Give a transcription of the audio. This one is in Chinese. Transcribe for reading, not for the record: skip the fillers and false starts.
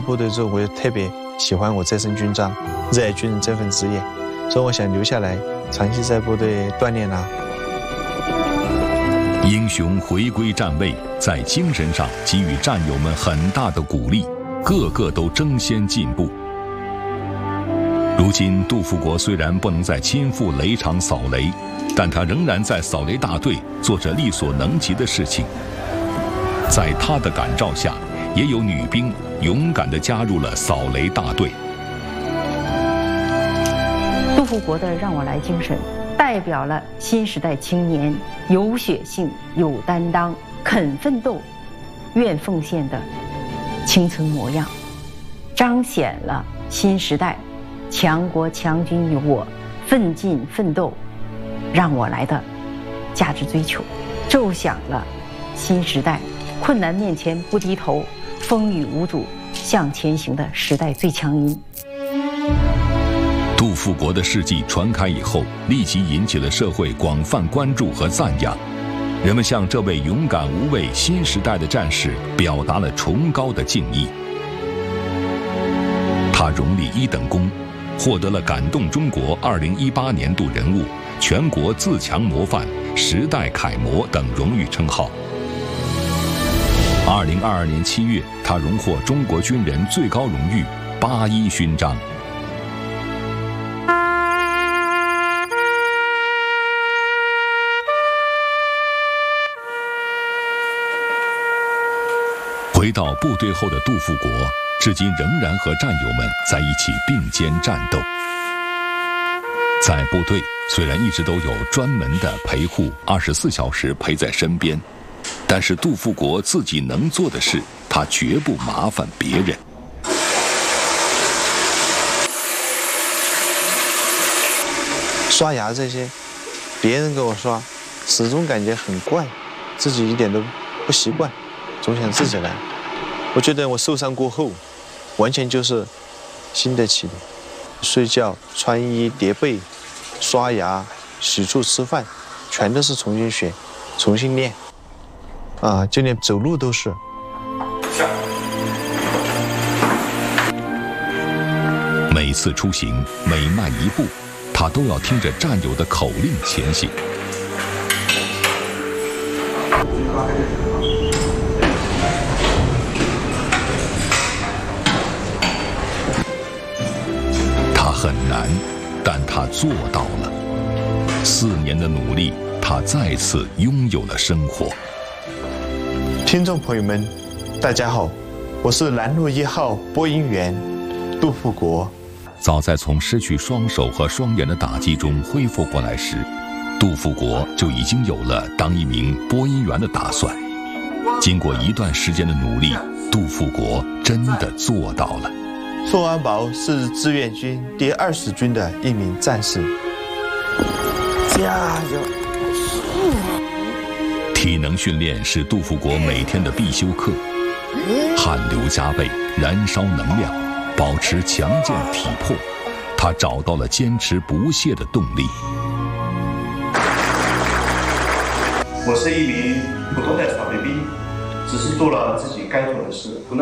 部队之后，我就特别喜欢我这身军装，热爱军人这份职业，所以我想留下来，长期在部队锻炼啊。 英雄回归站位，在精神上给予战友们很大的鼓励，个个都争先进步。如今，杜富国虽然不能在亲赴雷场扫雷，但他仍然在扫雷大队做着力所能及的事情。在他的感召下，也有女兵勇敢地加入了扫雷大队。 杜富国的让我来精神，代表了新时代青年有血性、有担当、肯奋斗、愿奉献的青春模样，彰显了新时代强国强军有我、奋进奋斗让我来的价值追求，奏响了新时代困难面前不低头、风雨无阻向前行的时代最强音。 杜富国的事迹传开以后，立即引起了社会广泛关注和赞扬，人们向这位勇敢无畏新时代的战士表达了崇高的敬意。他荣立1等功，获得了感动中国2018年度人物、全国自强模范、时代楷模等荣誉称号。2022年7月，他荣获中国军人最高荣誉8·1勋章。回到部队后的杜富国，至今仍然和战友们在一起并肩战斗。在部队，虽然一直都有专门的陪护，24小时陪在身边，但是杜富国自己能做的事，他绝不麻烦别人。 刷牙这些，别人给我刷，始终感觉很怪，自己一点都不习惯，总想自己来。我觉得我受伤过后，完全就是新的起点。睡觉、穿衣、叠被、刷牙、洗漱、吃饭，全都是重新学、重新练。就连走路都是。 每次出行，每迈一步，他都要听着战友的口令前行。他很难，但他做到了。4年的努力，他再次拥有了生活。 听众朋友们，大家好，我是拦路1号播音员杜富国。 早在从失去双手和双眼的打击中恢复过来时，杜富国就已经有了当一名播音员的打算。经过一段时间的努力，杜富国真的做到了。 宋安宝是志愿军第20军的一名战士。加油！ 体能训练是杜富国每天的必修课，汗流浃背，燃烧能量，保持强健体魄，他找到了坚持不懈的动力。 我是一名普通的草莓兵，只是做了自己该做的事。